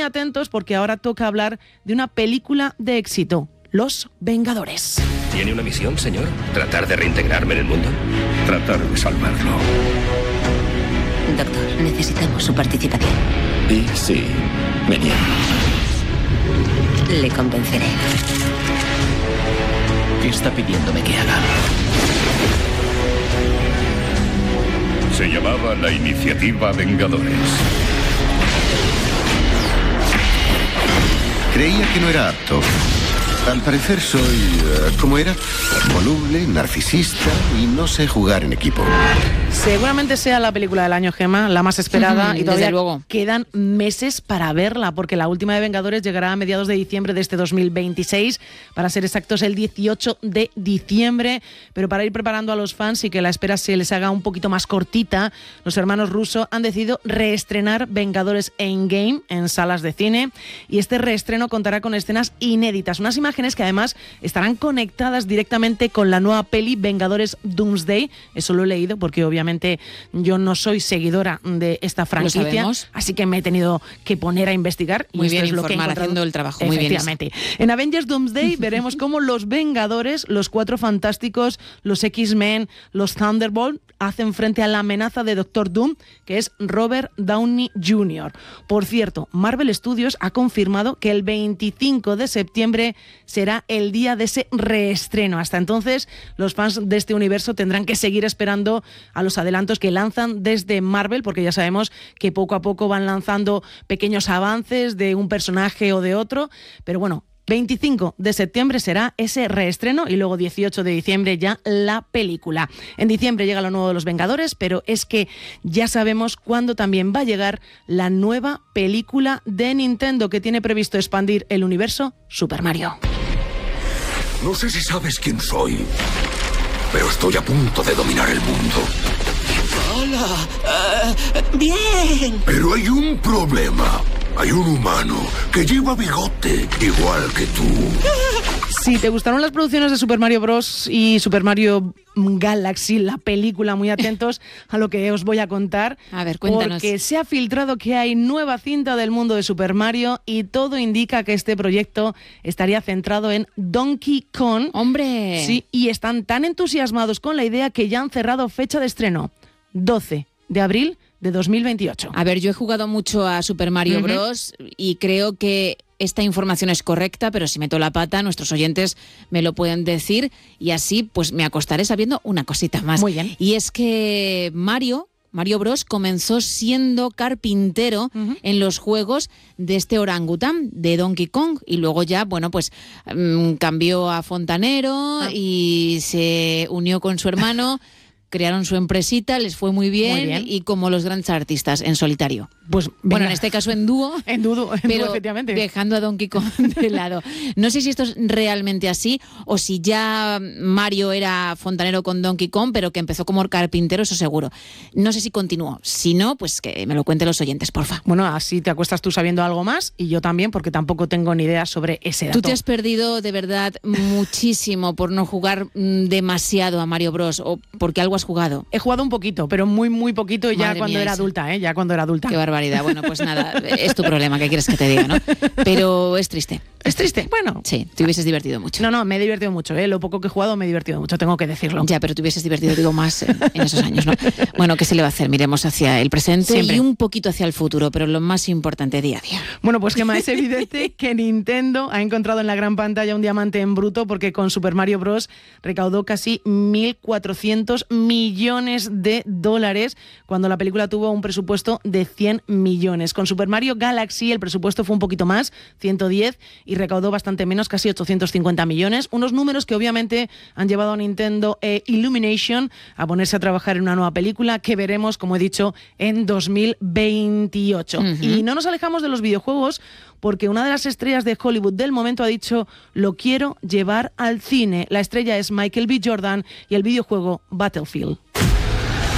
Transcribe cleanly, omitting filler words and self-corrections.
atentos porque ahora toca hablar de una película de éxito, Los Vengadores. ¿Tiene una misión, señor? ¿Tratar de reintegrarme en el mundo? Tratar de salvarlo. Doctor, necesitamos su participación. Y sí, me niego. Le convenceré. ¿Qué está pidiéndome que haga? Se llamaba la Iniciativa Vengadores. Creía que no era apto. Al parecer soy, ¿cómo era? Voluble, narcisista y no sé jugar en equipo. Seguramente sea la película del año, Gemma, la más esperada, y todavía luego quedan meses para verla, porque la última de Vengadores llegará a mediados de diciembre de este 2026, para ser exactos el 18 de diciembre, pero para ir preparando a los fans y que la espera se les haga un poquito más cortita, los hermanos Russo han decidido reestrenar Vengadores Endgame en salas de cine, y este reestreno contará con escenas inéditas, unas imágenes que además estarán conectadas directamente con la nueva peli Vengadores Doomsday. Eso lo he leído porque obviamente yo no soy seguidora de esta franquicia, así que me he tenido que poner a investigar. Muy y bien, esto es informar, lo que haciendo el trabajo. Muy bien. Efectivamente. En Avengers Doomsday veremos cómo los Vengadores, los Cuatro Fantásticos, los X-Men, los Thunderbolts hacen frente a la amenaza de Doctor Doom, que es Robert Downey Jr. Por cierto, Marvel Studios ha confirmado que el 25 de septiembre será el día de ese reestreno. Hasta entonces, los fans de este universo tendrán que seguir esperando a los adelantos que lanzan desde Marvel, porque ya sabemos que poco a poco van lanzando pequeños avances de un personaje o de otro, pero bueno, 25 de septiembre será ese reestreno y luego 18 de diciembre ya la película. En diciembre llega lo nuevo de Los Vengadores, pero es que ya sabemos cuándo también va a llegar la nueva película de Nintendo, que tiene previsto expandir el universo Super Mario. No sé si sabes quién soy, pero estoy a punto de dominar el mundo. Hola. Bien. Pero hay un problema. Hay un humano que lleva bigote, igual que tú. Si te gustaron las producciones de Super Mario Bros. Y Super Mario Galaxy, la película, muy atentos a lo que os voy a contar. A ver, cuéntanos. Porque se ha filtrado que hay nueva cinta del mundo de Super Mario y todo indica que este proyecto estaría centrado en Donkey Kong. ¡Hombre! Sí, y están tan entusiasmados con la idea que ya han cerrado fecha de estreno. 12 de abril de 2028. A ver, yo he jugado mucho a Super Mario Bros. Y creo que esta información es correcta, pero si meto la pata, nuestros oyentes me lo pueden decir y así pues me acostaré sabiendo una cosita más. Muy bien. Y es que Mario Bros. Comenzó siendo carpintero en los juegos de este orangután, de Donkey Kong, y luego ya, bueno, pues cambió a fontanero y se unió con su hermano. Crearon su empresita, les fue muy bien y como los grandes artistas, en solitario. Pues bueno, en este caso en dúo. En dúo, pero efectivamente. Dejando a Donkey Kong de lado. No sé si esto es realmente así o si ya Mario era fontanero con Donkey Kong, pero que empezó como carpintero, eso seguro. No sé si continuó. Si no, pues que me lo cuenten los oyentes, porfa. Bueno, así te acuestas tú sabiendo algo más y yo también, porque tampoco tengo ni idea sobre ese dato. Tú te has perdido de verdad muchísimo por no jugar demasiado a Mario Bros. O porque algo has jugado. He jugado un poquito, pero muy, muy poquito y Madre ya cuando mía, era adulta, ya cuando era adulta. Qué barbaridad. Bueno, pues nada, es tu problema, ¿qué quieres que te diga, no? Pero es triste. ¿Es triste? Bueno. Sí, te hubieses divertido mucho. No, me he divertido mucho, Lo poco que he jugado me he divertido mucho, tengo que decirlo. Ya, pero te hubieses divertido, digo, más en esos años, ¿no? Bueno, ¿qué se le va a hacer? Miremos hacia el presente Siempre. Y un poquito hacia el futuro, pero lo más importante, día a día. Bueno, pues Gemma, es evidente que Nintendo ha encontrado en la gran pantalla un diamante en bruto, porque con Super Mario Bros. Recaudó casi 1.400 millones de dólares cuando la película tuvo un presupuesto de 100 millones. Con Super Mario Galaxy el presupuesto fue un poquito más, 110, y recaudó bastante menos, casi 850 millones. Unos números que obviamente han llevado a Nintendo Illumination a ponerse a trabajar en una nueva película que veremos, como he dicho, en 2028. Y no nos alejamos de los videojuegos, porque una de las estrellas de Hollywood del momento ha dicho: lo quiero llevar al cine. La estrella es Michael B. Jordan y el videojuego Battlefield.